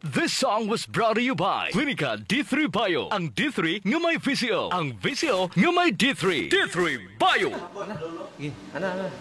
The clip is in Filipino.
This song was brought to you by Clinica D3 Bio. Ang D3 nga may VCO. Ang VCO nga may D3. D3 Bio. Sige, ana.